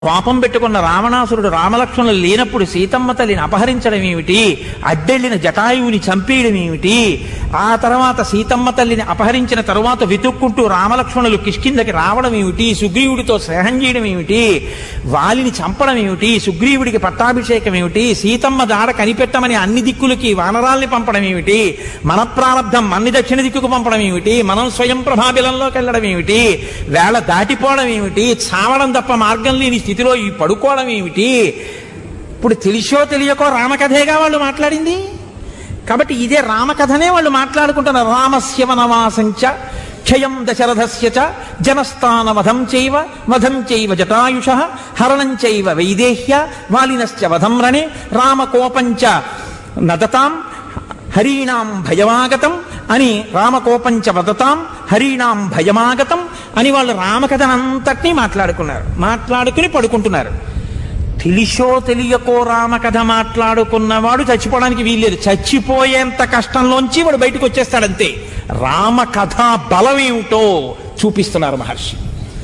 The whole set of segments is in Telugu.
కోపం పెట్టుకున్న రావణాసురుడు రామలక్ష్మణులు లేనప్పుడు సీతమ్మ తల్లిని అపహరించడం ఏమిటి, అడ్డెళ్లిన జటాయువుని చంపేయడం ఏమిటి, ఆ తర్వాత సీతమ్మ తల్లిని అపహరించిన తరువాత వెతుక్కుంటూ రామలక్ష్మణులు కిష్కిందకి రావడం ఏమిటి, సుగ్రీవుడితో స్నేహం చేయడం ఏమిటి, వాలిని చంపడం ఏమిటి, సుగ్రీవుడికి పట్టాభిషేకం ఏమిటి, సీతమ్మ దాడ కనిపెట్టమని అన్ని దిక్కులకి వానరాల్ని పంపడం ఏమిటి, మన ప్రారంధం మన్ని దక్షిణ దిక్కుకు పంపడం ఏమిటి, మనం స్వయం ప్రభాబిలంలోకి వెళ్ళడం ఏమిటి, వేళ దాటిపోవడం ఏమిటి, చావడం తప్ప మార్గం లేని స్థితిలో ఈ పడుకోవడం ఏమిటి. ఇప్పుడు తెలిసో తెలియకో రామకథేగా వాళ్ళు మాట్లాడింది. కాబట్టి ఇదే రామకథనే వాళ్ళు మాట్లాడుకుంటున్నారు. రామస్య వనవాసంచ క్షయం దశరథస్య చ జనస్థాన వధం చైవ జటాయుషః హరణం చైవ వైదేహ్య వాలినశ్చ వధం రణే రామకోపంచ నదతాం హరీణాం భయమాగతం అని రామకోపంచ వదతాం హరీణాం భయమాగతం అని వాళ్ళు రామకథనంతటినీ మాట్లాడుకుని పడుకుంటున్నారు. తెలిసో తెలియకో రామకథ మాట్లాడుకున్నవాడు చచ్చిపోవడానికి వీల్లేదు. చచ్చిపోయేంత కష్టంలోంచి వాడు బయటకు వచ్చేస్తాడంతే. రామకథ బలం ఏమిటో చూపిస్తున్నారు మహర్షి.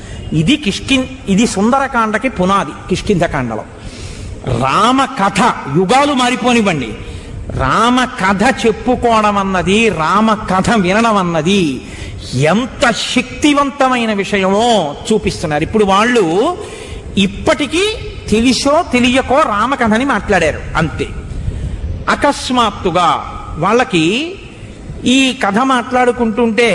ఇది సుందరకాండకి పునాది. కిష్కింధకాండలో రామకథ యుగాలు మారిపోనివ్వండి, రామకథ చెప్పుకోవడం అన్నది, రామకథ వినడం అన్నది ఎంత శక్తివంతమైన విషయమో చూపిస్తున్నారు. ఇప్పుడు వాళ్ళు ఇప్పటికీ తెలిసో తెలియకో రామకథని మాట్లాడారు అంతే. అకస్మాత్తుగా వాళ్ళకి ఈ కథ మాట్లాడుకుంటుంటే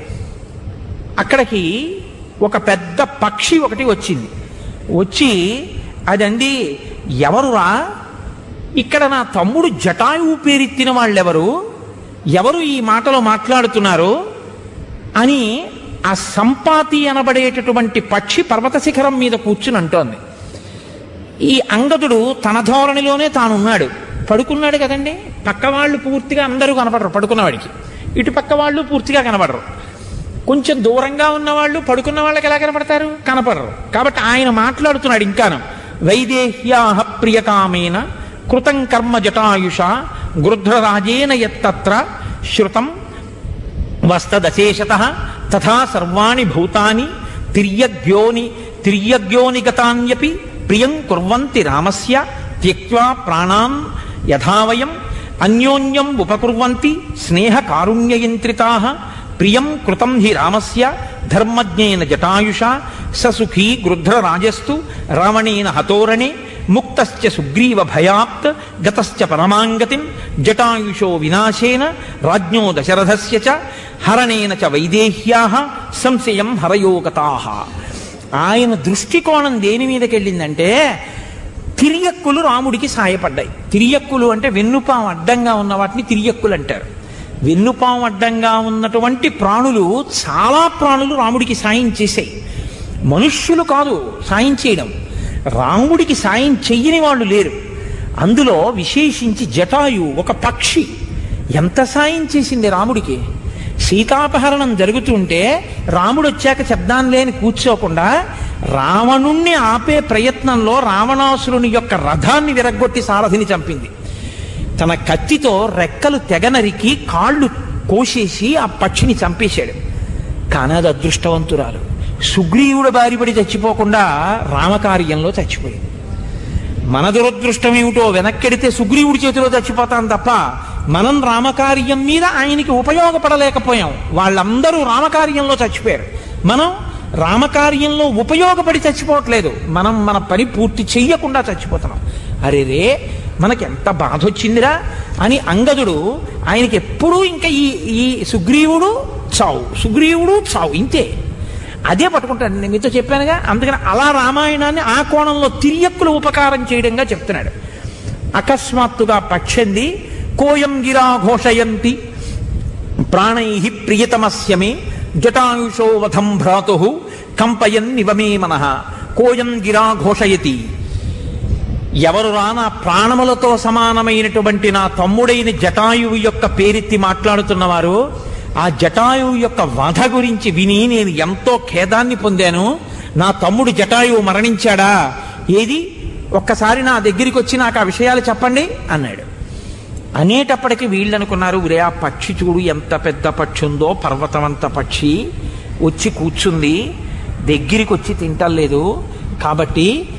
అక్కడికి ఒక పెద్ద పక్షి ఒకటి వచ్చింది. వచ్చి అదండి, ఎవరురా, ఇక్కడ నా తమ్ముడు జటాయువు పేరెత్తిన వాళ్ళెవరు, ఎవరు ఈ మాటలో మాట్లాడుతున్నారు అని ఆ సంపాతి అనబడేటటువంటి పక్షి పర్వత శిఖరం మీద కూర్చుని అంటోంది. ఈ అంగదుడు తన ధోరణిలోనే తానున్నాడు, పడుకున్నాడు కదండి. పక్క వాళ్ళు పూర్తిగా అందరూ కనపడరు పడుకున్నవాడికి, ఇటు పక్క వాళ్ళు పూర్తిగా కనపడరు. కొంచెం దూరంగా ఉన్నవాళ్ళు పడుకున్న వాళ్ళకి ఎలా కనపడరు. కాబట్టి ఆయన మాట్లాడుతున్నాడు ఇంకాను. వైదేహ్యాహ ప్రియకామేన కృతం కర్మ జటాయుష గృధ్రరాజేన యత్తత్ర శ్రుతం వస్తదశేషతః తథా సర్వాణి భూతాని తిర్యగ్యోని గతాన్యపి ప్రియం కుర్వంతి రామస్య త్యక్త్వా ప్రాణాన్ యథావయం అన్యోన్యం ఉపకుర్వంతి స్నేహ కారుణ్యయంత్రితాః ప్రియం కృతం హి రామస్య ధర్మజ్ఞేన జటాయుష ససుఖీ గృధ్రరాజస్తు రావణేన హతోరణే ముక్తశ్చ సుగ్రీవ భయాత్ గతశ్చ పరమాంగతిం జటాయుషో వినాశేన రాజ్ఞో దశరథస్య చ హరణేన చ వైదేహ్యాః సంశయం హరయోగతాః. ఆయన దృష్టికోణం దేని మీదకెళ్ళిందంటే, తిరియక్కులు రాముడికి సాయపడ్డాయి. తిరియక్కులు అంటే వెన్నుపాము అడ్డంగా ఉన్న వాటిని తిరియక్కులు అంటారు. వెన్నుపాము అడ్డంగా ఉన్నటువంటి ప్రాణులు, చాలా ప్రాణులు రాముడికి సాయం చేశాయి. మనుష్యులు కాదు సాయం చేయడం, రాముడికి సాయం చెయ్యని వాళ్ళు లేరు. అందులో విశేషించి జటాయు ఒక పక్షి ఎంత సాయం చేసింది రాముడికి. సీతాపహరణం జరుగుతుంటే రాముడు వచ్చాక శబ్దం లేని కూర్చోకుండా రావణుణ్ణి ఆపే ప్రయత్నంలో రావణాసురుని యొక్క రథాన్ని విరగ్గొట్టి సారథిని చంపింది. తన కత్తితో రెక్కలు తెగనరికి కాళ్ళు కోసేసి ఆ పక్షిని చంపేశాడు. కానీ అది అదృష్టవంతురాలు. సుగ్రీవుడు బారిపడి చచ్చిపోకుండా రామకార్యంలో చచ్చిపోయింది. మన దురదృష్టం ఏమిటో, వెనక్కెడితే సుగ్రీవుడి చేతిలో చచ్చిపోతాం తప్ప మనం రామకార్యం మీద ఆయనకి ఉపయోగపడలేకపోయాం. వాళ్ళందరూ రామకార్యంలో చచ్చిపోయారు, మనం రామకార్యంలో ఉపయోగపడి చచ్చిపోవట్లేదు. మనం మన పని పూర్తి చెయ్యకుండా చచ్చిపోతున్నాం. అరేరే మనకి ఎంత బాధ వచ్చిందిరా అని అంగదుడు ఆయనకి ఎప్పుడూ ఇంకా ఈ సుగ్రీవుడు చావు ఇంతే, అదే పట్టుకుంటాడు. నేను మీతో చెప్పానుగా. అందుకని అలా రామాయణాన్ని ఆ కోణంలో తిరియక్కులు ఉపకారం చేయడంగా చెప్తున్నాడు. అకస్మాత్తుగా పక్షంది, కోయం గిరా ఘోషయంతి ప్రాణై ప్రియతమస్యమే జటాయుషో వధం భ్రాతు కంపయన్ నివమే మనః. కోయం గిరా ఘోషయతి, ఎవరు నా ప్రాణములతో సమానమైనటువంటి నా తమ్ముడైన జటాయువు యొక్క పేరెత్తి మాట్లాడుతున్నవారు, ఆ జటాయువు యొక్క వధ గురించి విని నేను ఎంతో ఖేదాన్ని పొందాను. నా తమ్ముడు జటాయువు మరణించాడా, ఏది ఒక్కసారి నా దగ్గరికి వచ్చి నాకు ఆ విషయాలు చెప్పండి అన్నాడు. అనేటప్పటికీ వీళ్ళు అనుకున్నారు, ఒరే ఆ పక్షి చూడు ఎంత పెద్ద పక్షి ఉందో, పర్వతమంత పక్షి వచ్చి కూర్చుంది, దగ్గరికి వచ్చి తింటలేదు. కాబట్టి